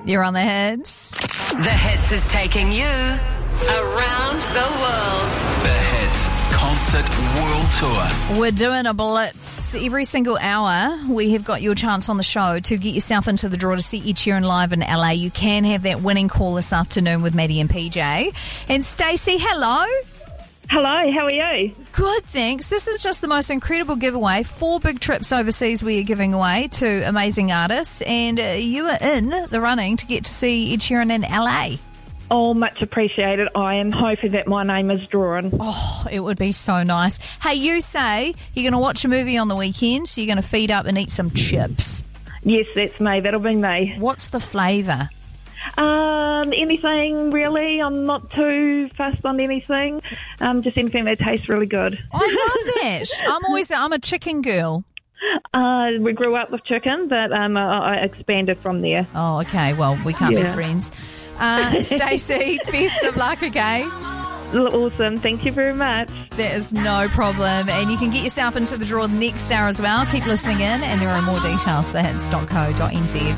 You're on the Hits. The Hits is taking you around the world. The Hits Concert World Tour. We're doing a blitz every single hour. We have got your chance on the show to get yourself into the draw to see Ed Sheeran live in LA. You can have that winning call this afternoon with Maddie and PJ. And Stacey, hello. Hello, how are you? Good, thanks. This is just the most incredible giveaway. 4 big trips overseas we are giving away to amazing artists, and you are in the running to get to see Ed Sheeran in LA. Oh, much appreciated. I am hoping that my name is drawn. Oh, it would be so nice. Hey, you say you're going to watch a movie on the weekend, so you're going to feed up and eat some chips. Yes, that's me. That'll be me. What's the flavour? Anything really. I'm not too fussed on anything. Just anything that tastes really good. I love that. I'm a chicken girl. We grew up with chicken, but I expanded from there. Oh, okay. Well, we can't be friends. Stacey, best of luck, okay? Awesome. Thank you very much. There is no problem. And you can get yourself into the draw next hour as well. Keep listening in, and there are more details at thehits.co.nz.